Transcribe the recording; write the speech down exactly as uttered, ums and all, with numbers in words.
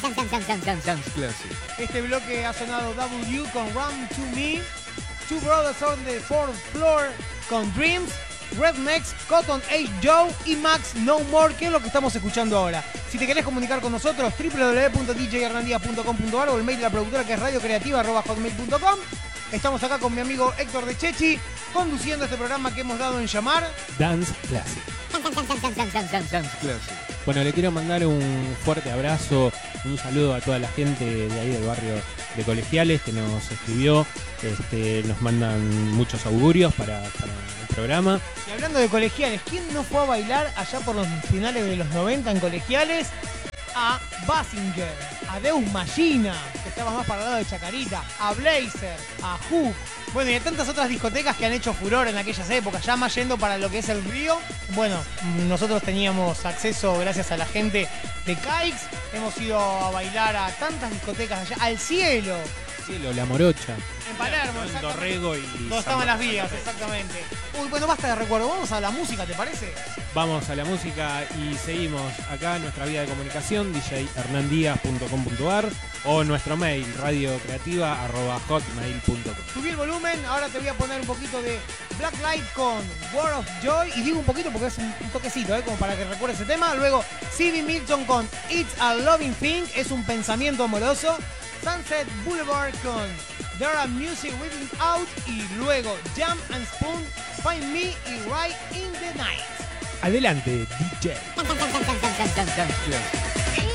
Dance Classic. Este bloque ha sonado W con Run to Me, Two Brothers on the Fourth Floor con Dreams, Rednex, Cotton Age Joe y Max No More, que es lo que estamos escuchando ahora. Si te querés comunicar con nosotros, doble u doble u doble u punto d j hernandías punto com punto a r o el mail de la productora que es radiocreativa arroba hotmail punto com. Estamos acá con mi amigo Héctor de Chechi, conduciendo este programa que hemos dado en llamar Dance Classic. Dance Classic. Bueno, le quiero mandar un fuerte abrazo, un saludo a toda la gente de ahí del barrio de Colegiales que nos escribió, este, nos mandan muchos augurios para, para el programa. Y hablando de Colegiales, ¿quién no fue a bailar allá por los finales de los noventa en Colegiales? A Basinger, a Deus Machina, que estaba más para el lado de Chacarita, a Blazer, a Hook, bueno, y a tantas otras discotecas que han hecho furor en aquellas épocas, ya más yendo para lo que es el río. Bueno, nosotros teníamos acceso gracias a la gente de Caix, hemos ido a bailar a tantas discotecas allá, al cielo. Cielo, La Morocha. En Palermo, en Dorrego y donde estaban las vías, exactamente. Uy, bueno, basta de recuerdo, vamos a la música, ¿te parece? Vamos a la música y seguimos acá en nuestra vía de comunicación, d j hernandías punto com punto a r o nuestro mail, radiocreativa arroba hotmail punto com. Subí el volumen, ahora te voy a poner un poquito de Black Light con War of Joy, y digo un poquito porque es un toquecito, ¿eh? Como para que recuerde ese tema. Luego C B Milton con It's a Loving Thing, es un pensamiento amoroso. Sunset Boulevard con There Are Music Written Out, y luego Jam and Spoon, Find Me y Right in the Night. Adelante, D J.